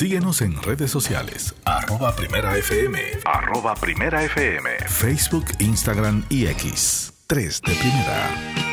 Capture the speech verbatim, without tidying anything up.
Síguenos en redes sociales, arroba Primera F M, arroba Primera F M, Facebook, Instagram y X. tres de Primera.